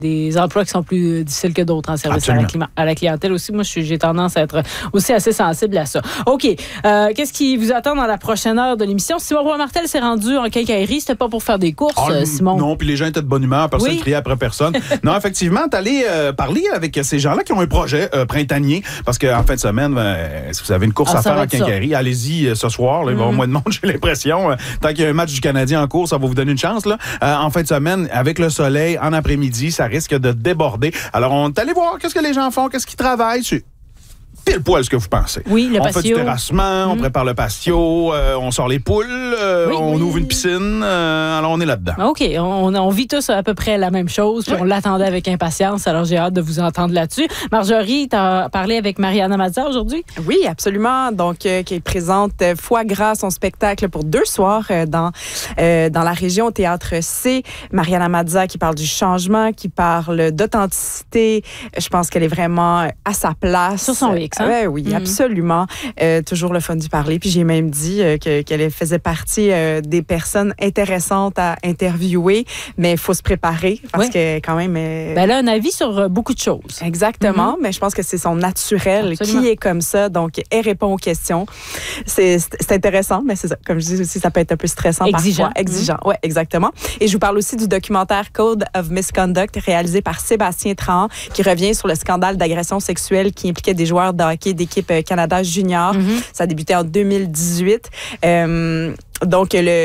des emplois qui sont plus difficiles que d'autres en service à la clientèle aussi. Moi, j'ai tendance à être aussi assez sensible à ça. OK. Qu'est-ce qui vous attend dans la prochaine heure de l'émission? Simon Boismartel s'est rendu en quincaillerie. C'était pas pour faire des courses, Simon? Non, puis les gens étaient de bonne humeur. Personne ne criait après personne. Non, effectivement, t'allais parler avec ces gens-là qui ont un projet printanier. Parce qu'en fin de semaine, si vous avez une course à faire en quincaillerie, allez-y ce soir. Là, il va y avoir moins de monde, j'ai l'impression. Tant qu'il y a un match du Canadien en cours, ça va vous donner une chance. Là. En fin de semaine, avec le soleil, en après-midi, ça risque de déborder. Alors, on est allé voir qu'est-ce que les gens font, qu'est-ce qu'ils travaillent. C'est pile poil ce que vous pensez. Oui, le patio. On fait du terrassement, on prépare le patio, on sort les poules, on ouvre une piscine. Alors, on est là-dedans. OK. On vit tous à peu près la même chose, puis on l'attendait avec impatience. Alors, j'ai hâte de vous entendre là-dessus. Marjorie, tu as parlé avec Mariana Mazza aujourd'hui? Oui, absolument. Donc, qui présente Foie gras, son spectacle pour 2 soirs dans la région au Théâtre C. Mariana Mazza qui parle du changement, qui parle d'authenticité. Je pense qu'elle est vraiment à sa place. Sur son X, hein? Oui, absolument. Toujours le fun d'y parler. Puis j'ai même dit qu'elle faisait partie des personnes intéressantes à interviewer, mais il faut se préparer parce que quand même... elle a un avis sur beaucoup de choses. Exactement, mais je pense que c'est son naturel qui est comme ça. Donc, elle répond aux questions. C'est intéressant, mais c'est ça. Comme je dis aussi, ça peut être un peu stressant Exigeant. parfois. Exigeant, oui, exactement. Et je vous parle aussi du documentaire Code of Misconduct réalisé par Sébastien Trahan qui revient sur le scandale d'agression sexuelle qui impliquait des joueurs de hockey d'équipe Canada Junior. Ça a débuté en 2018. Donc,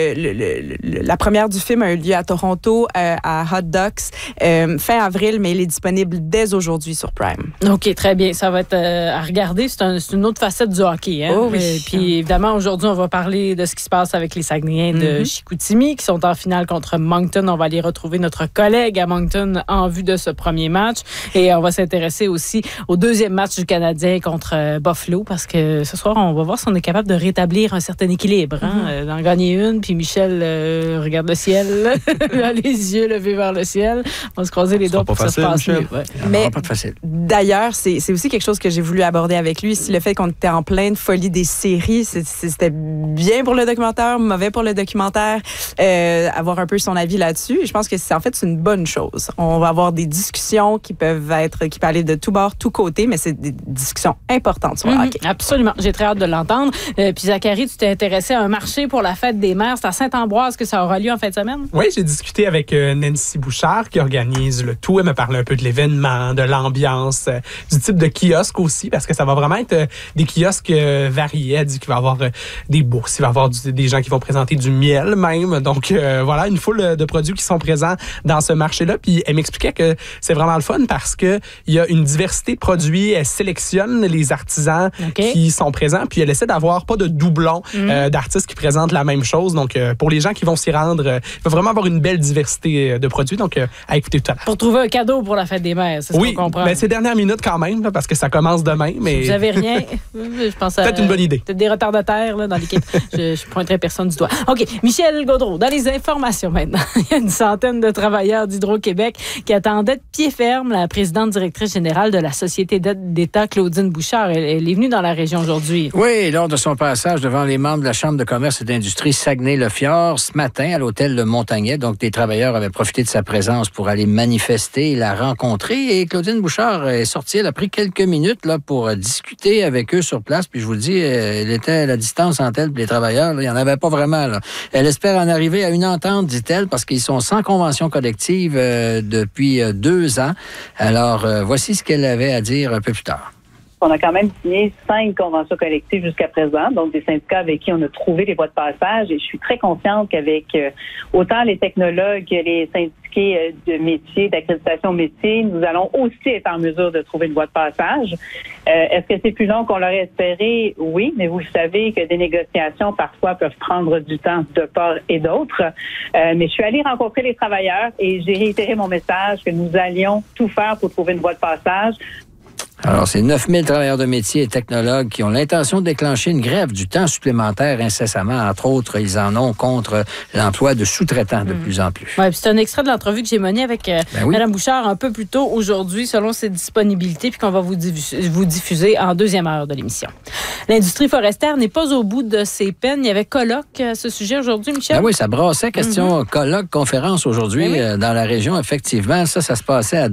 la première du film a eu lieu à Toronto, à Hot Docs, fin avril, mais il est disponible dès aujourd'hui sur Prime. OK, très bien. Ça va être à regarder. C'est une autre facette du hockey. Hein? Oh oui. Puis évidemment, aujourd'hui, on va parler de ce qui se passe avec les Saguenayens de Chicoutimi qui sont en finale contre Moncton. On va aller retrouver notre collègue à Moncton en vue de ce premier match. Et on va s'intéresser aussi au deuxième match du Canadien contre Buffalo parce que ce soir, on va voir si on est capable de rétablir un certain équilibre. D'en gagner une, puis Michel regarde le ciel, a les yeux levés vers le ciel. On va se croiser les doigts pour que ça se passe mieux. Ouais. Mais pas de facile. D'ailleurs, c'est aussi quelque chose que j'ai voulu aborder avec lui. Le fait qu'on était en pleine folie des séries, c'était bien pour le documentaire, mauvais pour le documentaire, avoir un peu son avis là-dessus. Et je pense que c'est une bonne chose. On va avoir des discussions qui peuvent aller de tous bords, tous côtés, mais c'est des discussions importantes sur le hockey. Absolument. J'ai très hâte de l'entendre. Puis Zachary, tu t'es intéressé à un marché pour la fête des mères. C'est à Saint-Ambroise que ça aura lieu en fin de semaine? Oui, j'ai discuté avec Nancy Bouchard qui organise le tout. Elle me parle un peu de l'événement, de l'ambiance, du type de kiosque aussi, parce que ça va vraiment être des kiosques variés. Elle dit qu'il va y avoir des bourses, il va y avoir des gens qui vont présenter du miel même. Donc voilà, une foule de produits qui sont présents dans ce marché-là. Puis elle m'expliquait que c'est vraiment le fun parce que il y a une diversité de produits. Elle sélectionne les artisans qui sont présents, puis elle essaie d'avoir pas de doublons d'artistes qui présentent la même chose. Donc, pour les gens qui vont s'y rendre, il va vraiment avoir une belle diversité de produits. Donc, à écouter tout à l'heure. Pour trouver un cadeau pour la fête des mères, c'est ce qu'on comprend. Oui, mais c'est dernière minute quand même, là, parce que ça commence demain. Mais... Si vous n'avez rien, je pense peut-être une bonne idée. Peut-être des retardataires là, dans l'équipe. Je pointerai personne du doigt. OK, Michel Gaudreault, dans les informations maintenant. Il y a une centaine de travailleurs d'Hydro-Québec qui attendaient de pied ferme la présidente directrice générale de la Société d'État, Claudine Bouchard. Elle est venue dans la région aujourd'hui. Oui, lors de son passage devant les membres de la Chambre de commerce et d'industrie Saguenay-le-Fjord ce matin à l'hôtel Le Montagnet. Donc, des travailleurs avaient profité de sa présence pour aller manifester, la rencontrer. Et Claudine Bouchard est sortie. Elle a pris quelques minutes là, pour discuter avec eux sur place. Puis je vous le dis, elle était à la distance entre elle et les travailleurs. Là, il n'y en avait pas vraiment. Là. Elle espère en arriver à une entente, dit-elle, parce qu'ils sont sans convention collective depuis 2 ans. Alors, voici ce qu'elle avait à dire un peu plus tard. On a quand même signé 5 conventions collectives jusqu'à présent, donc des syndicats avec qui on a trouvé les voies de passage. Et je suis très confiante qu'avec autant les technologues que les syndiqués de métier, d'accréditation métier, nous allons aussi être en mesure de trouver une voie de passage. Est-ce que c'est plus long qu'on l'aurait espéré? Oui, mais vous le savez que des négociations parfois peuvent prendre du temps de part et d'autre. Mais je suis allée rencontrer les travailleurs et j'ai réitéré mon message que nous allions tout faire pour trouver une voie de passage. Alors, c'est 9000 travailleurs de métier et technologues qui ont l'intention de déclencher une grève du temps supplémentaire incessamment. Entre autres, ils en ont contre l'emploi de sous-traitants de plus en plus. Ouais, c'est un extrait de l'entrevue que j'ai menée avec Mme Bouchard un peu plus tôt aujourd'hui, selon ses disponibilités, puis qu'on va vous diffuser en deuxième heure de l'émission. L'industrie forestière n'est pas au bout de ses peines. Il y avait colloque à ce sujet aujourd'hui, Michel? Ben oui, ça brassait question colloque, conférence aujourd'hui dans la région. Effectivement, ça se passait à